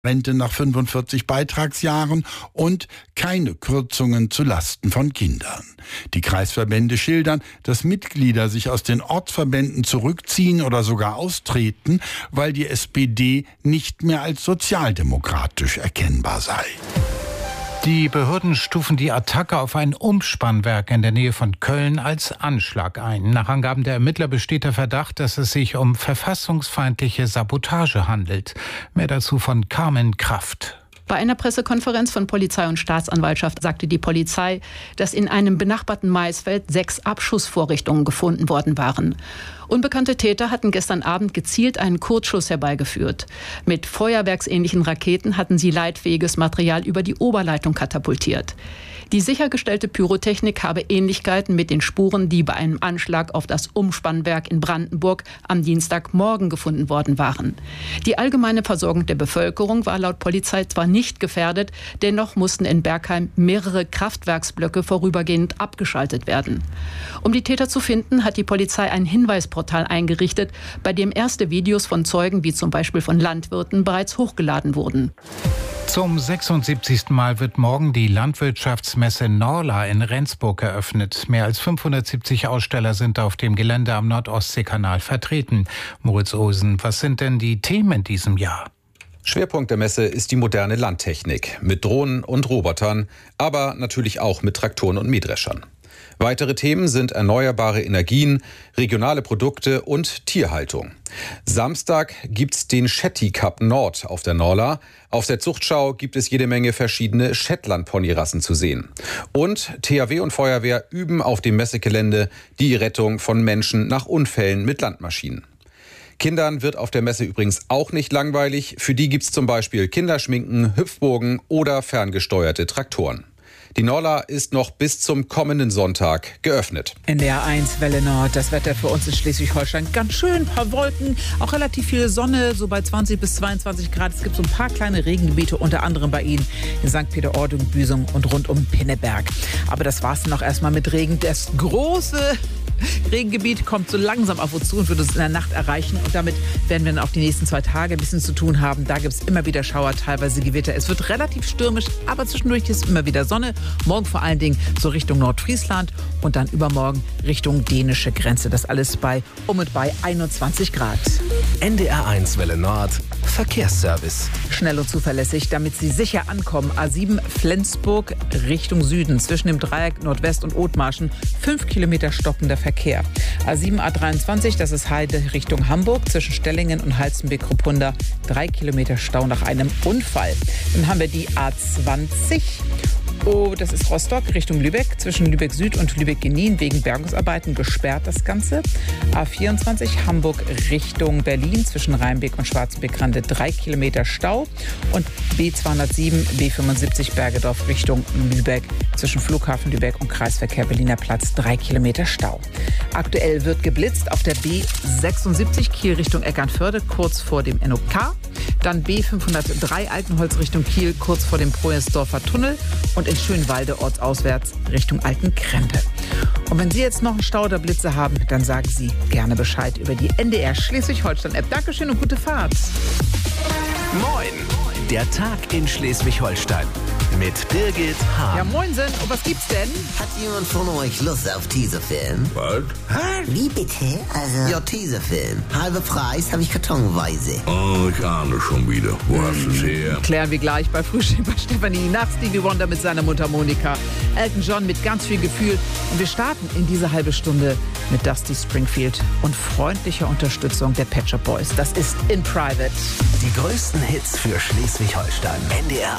Rente nach 45 Beitragsjahren und keine Kürzungen zu Lasten von Kindern. Die Kreisverbände schildern, dass Mitglieder sich aus den Ortsverbänden zurückziehen oder sogar austreten, weil die SPD nicht mehr als sozialdemokratisch erkennbar sei. Die Behörden stufen die Attacke auf ein Umspannwerk in der Nähe von Köln als Anschlag ein. Nach Angaben der Ermittler besteht der Verdacht, dass es sich um verfassungsfeindliche Sabotage handelt. Mehr dazu von Carmen Kraft. Bei einer Pressekonferenz von Polizei und Staatsanwaltschaft sagte die Polizei, dass in einem benachbarten Maisfeld 6 Abschussvorrichtungen gefunden worden waren. Unbekannte Täter hatten gestern Abend gezielt einen Kurzschuss herbeigeführt. Mit feuerwerksähnlichen Raketen hatten sie leitfähiges Material über die Oberleitung katapultiert. Die sichergestellte Pyrotechnik habe Ähnlichkeiten mit den Spuren, die bei einem Anschlag auf das Umspannwerk in Brandenburg am Dienstagmorgen gefunden worden waren. Die allgemeine Versorgung der Bevölkerung war laut Polizei zwar nicht gefährdet, dennoch mussten in Bergheim mehrere Kraftwerksblöcke vorübergehend abgeschaltet werden. Um die Täter zu finden, hat die Polizei ein Hinweisportal eingerichtet, bei dem erste Videos von Zeugen, wie zum Beispiel von Landwirten, bereits hochgeladen wurden. Zum 76. Mal wird morgen die Landwirtschaftsmesse Norla in Rendsburg eröffnet. Mehr als 570 Aussteller sind auf dem Gelände am Nordostseekanal vertreten. Moritz Osen, was sind denn die Themen in diesem Jahr? Schwerpunkt der Messe ist die moderne Landtechnik mit Drohnen und Robotern, aber natürlich auch mit Traktoren und Mähdreschern. Weitere Themen sind erneuerbare Energien, regionale Produkte und Tierhaltung. Samstag gibt's den Shetty Cup Nord auf der Norla. Auf der Zuchtschau gibt es jede Menge verschiedene Shetland-Ponyrassen zu sehen. Und THW und Feuerwehr üben auf dem Messegelände die Rettung von Menschen nach Unfällen mit Landmaschinen. Kindern wird auf der Messe übrigens auch nicht langweilig. Für die gibt's zum Beispiel Kinderschminken, Hüpfburgen oder ferngesteuerte Traktoren. Die Norla ist noch bis zum kommenden Sonntag geöffnet. NDR 1 Welle Nord. Das Wetter für uns in Schleswig-Holstein ganz schön. Ein paar Wolken, auch relativ viel Sonne, so bei 20 bis 22 Grad. Es gibt so ein paar kleine Regengebiete, unter anderem bei Ihnen in St. Peter-Ording, Büsum und rund um Pinneberg. Aber das war's dann auch erstmal mit Regen. Das große Regengebiet kommt so langsam auf uns zu und wird uns in der Nacht erreichen. Und damit werden wir dann auch die nächsten 2 Tage ein bisschen zu tun haben. Da gibt es immer wieder Schauer, teilweise Gewitter. Es wird relativ stürmisch, aber zwischendurch ist immer wieder Sonne. Morgen vor allen Dingen so Richtung Nordfriesland und dann übermorgen Richtung dänische Grenze. Das alles bei und bei 21 Grad. NDR 1 Welle Nord, Verkehrsservice. Schnell und zuverlässig, damit Sie sicher ankommen. A7 Flensburg Richtung Süden. Zwischen dem Dreieck Nordwest und Othmarschen 5 Kilometer stockender Verkehr. A7 A23, das ist Heide Richtung Hamburg. Zwischen Stellingen und Halstenbek-Kruppunda 3 Kilometer Stau nach einem Unfall. Dann haben wir die A20. Oh, das ist Rostock Richtung Lübeck, zwischen Lübeck Süd und Lübeck-Genin wegen Bergungsarbeiten gesperrt das Ganze. A24 Hamburg Richtung Berlin, zwischen Rheinbeck und Schwarzenbeck-Rande 3 Kilometer Stau. Und B207 B75 Bergedorf Richtung Lübeck, zwischen Flughafen Lübeck und Kreisverkehr Berliner Platz 3 Kilometer Stau. Aktuell wird geblitzt auf der B76 Kiel Richtung Eckernförde, kurz vor dem NOK. Dann B503 Altenholz Richtung Kiel, kurz vor dem Projesdorfer Tunnel. Und in Schönwalde ortsauswärts Richtung Altenkrempe. Und wenn Sie jetzt noch einen Stau oder Blitze haben, dann sagen Sie gerne Bescheid über die NDR Schleswig-Holstein-App. Dankeschön und gute Fahrt. Moin, der Tag in Schleswig-Holstein mit Birgit Hahn. Ja, moinsen. Und was gibt's denn? Hat jemand von euch Lust auf Tesafilm? Was? Hä? Wie bitte? Also... Ja, Tesafilm. Halber Preis habe ich kartonweise. Oh, ich ahne schon wieder. Wo hast du es her? Klären wir gleich bei Frühstück bei Stefanie. Nach Stevie Wonder mit seiner Mutter Monika. Elton John mit ganz viel Gefühl. Und wir starten in diese halbe Stunde mit Dusty Springfield und freundlicher Unterstützung der Pet Shop Boys. Das ist In Private. Die größten Hits für Schleswig-Holstein. NDR